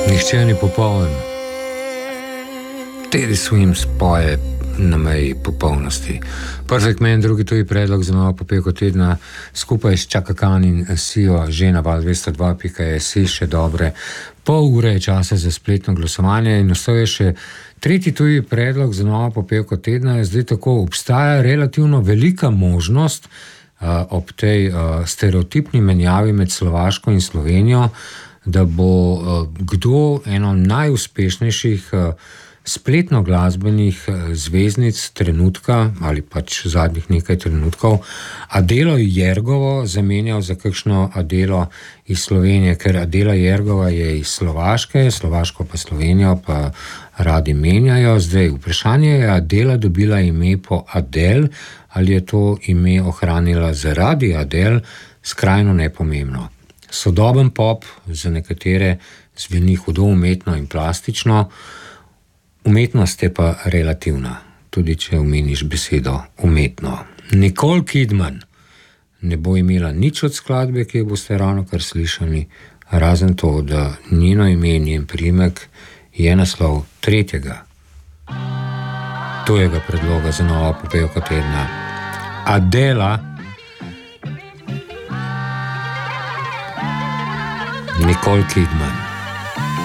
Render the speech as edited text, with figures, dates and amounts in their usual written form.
Nihče ni popoln. Teddy Swims poje na meji popolnosti. Perfect Man, drugi tuji predlog za novo popevko tedna, skupaj s Chaka Khan in Sio, že na Val 202.si, še dobre pol ure časa za spletno glasovanje in ostal je še tretji tuji predlog za novo popevko tedna. Zdaj tako obstaja relativno velika možnost ob tej stereotipni menjavi med Slovaško in Slovenijo, da bo kdo eno najuspešnejših spletno glasbenih zvezdnic trenutka ali pač zadnjih nekaj trenutkov Adelo Jergovo zamenjal za kakšno Adelo iz Slovenije, ker Adela Jergova je iz Slovaške, Slovaško pa Slovenijo pa radi menjajo. Zdaj, vprašanje je, Adela dobila ime po Adele ali je to ime ohranila zaradi Adele, skrajno nepomembno. Sodoben pop za nekatere zveni hudo umetno in plastično, umetnost je pa relativna, tudi če omeniš besedo umetno. Nicole Kidman ne bo imela nič od skladbe, ki jo boste ravnokar slišali, razen to, da njeno ime, njen priimek je naslov tretjega tujega predloga za novo popevko tedna. Adela Nicole Kidman.